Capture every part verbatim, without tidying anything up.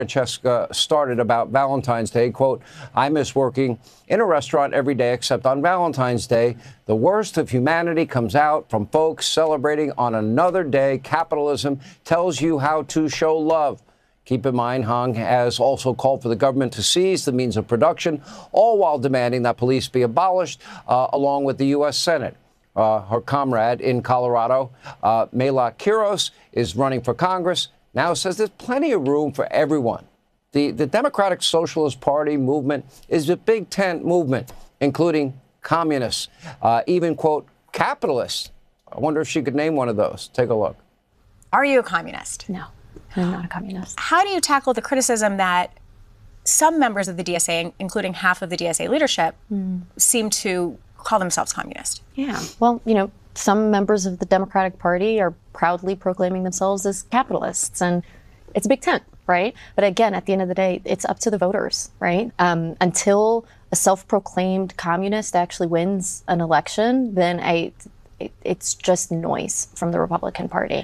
Francesca started about Valentine's Day. Quote, I miss working in a restaurant every day except on Valentine's Day. The worst of humanity comes out from folks celebrating on another day. Capitalism tells you how to show love. Keep in mind, Hong has also called for the government to seize the means of production, all while demanding that police be abolished, uh, along with the U S Senate. Uh, her comrade in Colorado, uh, Mela Quiros, is running for Congress. Now says there's plenty of room for everyone. The, the Democratic Socialist Party movement is a big tent movement, including communists, uh, even, quote, capitalists. I wonder if she could name one of those. Take a look. Are you a communist? No, I'm not a communist. How do you tackle the criticism that some members of the D S A, including half of the D S A leadership, mm. seem to call themselves communist? Yeah, well, you know, some members of the Democratic Party are proudly proclaiming themselves as capitalists, and it's a big tent, right? But again, at the end of the day, it's up to the voters, right? Um, until a self-proclaimed communist actually wins an election, then I, it, it's just noise from the Republican Party.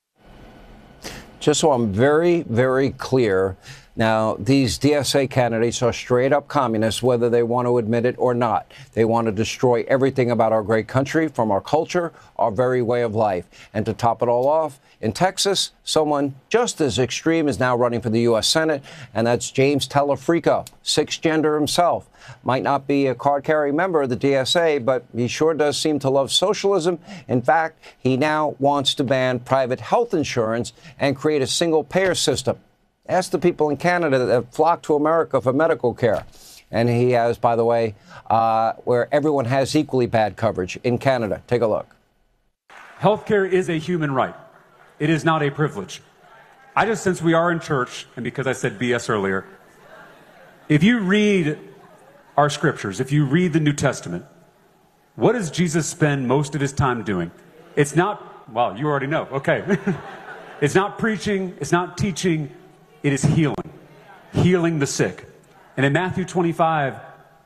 Just so I'm very, very clear, now, these D S A candidates are straight up communists, whether they want to admit it or not. They want to destroy everything about our great country, from our culture, our very way of life. And to top it all off, in Texas, someone just as extreme is now running for the U S Senate, and that's James Telefrico, cisgender himself. Might not be a card-carrying member of the D S A, but he sure does seem to love socialism. In fact, he now wants to ban private health insurance and create a single-payer system. Ask the people in Canada that flock to America for medical care. And he has, by the way, uh, where everyone has equally bad coverage in Canada. Take a look. Healthcare is a human right. It is not a privilege. I just, since we are in church, and because I said B S earlier, if you read our scriptures, if you read the New Testament, what does Jesus spend most of his time doing? It's not, well, you already know, okay. It's not preaching, it's not teaching, it is healing, healing the sick. And in Matthew twenty-five,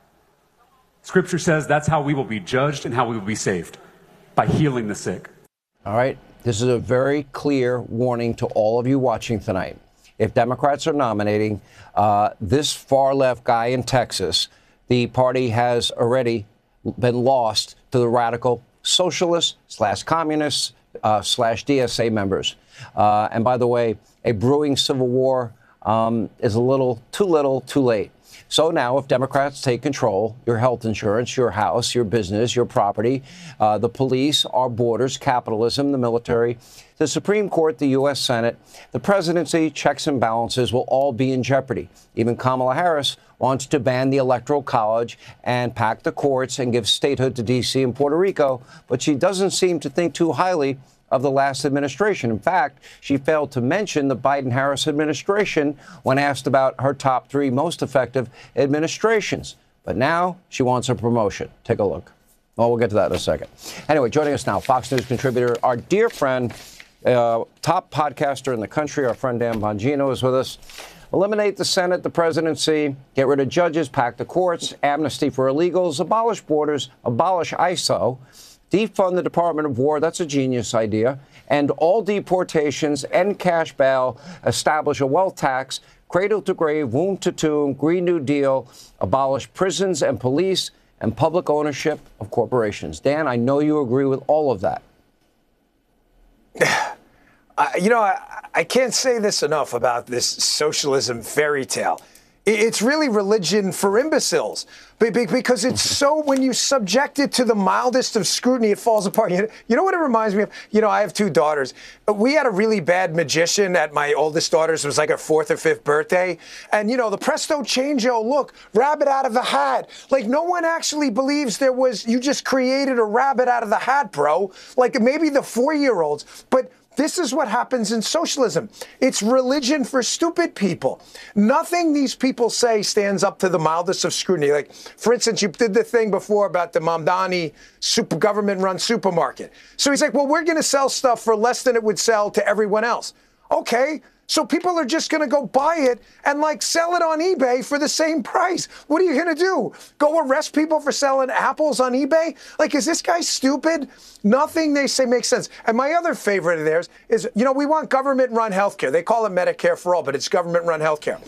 Scripture says that's how we will be judged and how we will be saved, by healing the sick. All right. This is a very clear warning to all of you watching tonight. If Democrats are nominating uh, this far-left guy in Texas, the party has already been lost to the radical socialists slash communists uh, slash D S A members. Uh, and by the way, a brewing civil war um, is a little too little, too late. So now, if Democrats take control, your health insurance, your house, your business, your property, uh, the police, our borders, capitalism, the military, the Supreme Court, the U S Senate, the presidency, checks and balances will all be in jeopardy. Even Kamala Harris wants to ban the Electoral College and pack the courts and give statehood to D C and Puerto Rico, but she doesn't seem to think too highly of the last administration. In fact, she failed to mention the Biden-Harris administration when asked about her top three most effective administrations. But now she wants a promotion. Take a look. Well, we'll get to that in a second. Anyway, joining us now, Fox News contributor, our dear friend, uh, top podcaster in the country, our friend Dan Bongino is with us. Eliminate the Senate, the presidency, get rid of judges, pack the courts, amnesty for illegals, abolish borders, abolish I S O, defund the Department of War, that's a genius idea, end all deportations, end cash bail, establish a wealth tax, cradle to grave, womb to tomb, Green New Deal, abolish prisons and police, and public ownership of corporations. Dan, I know you agree with all of that. Uh, you know, I, I can't say this enough about this socialism fairy tale. It's really religion for imbeciles, because it's so, when you subject it to the mildest of scrutiny, it falls apart. You know what it reminds me of? You know, I have two daughters. We had a really bad magician at my oldest daughter's, it was like her fourth or fifth birthday. And, you know, the presto changeo, look, rabbit out of the hat. Like, no one actually believes there was, you just created a rabbit out of the hat, bro. Like, maybe the four-year-olds. But this is what happens in socialism. It's religion for stupid people. Nothing these people say stands up to the mildest of scrutiny. Like, for instance, you did the thing before about the Mamdani super government-run supermarket. So he's like, well, we're going to sell stuff for less than it would sell to everyone else. Okay, So people are just going to go buy it and like sell it on eBay for the same price. What are you going to do? Go arrest people for selling apples on eBay? Like, is this guy stupid? Nothing they say makes sense. And my other favorite of theirs is, you know, we want government-run healthcare. They call it Medicare for all, but it's government-run healthcare.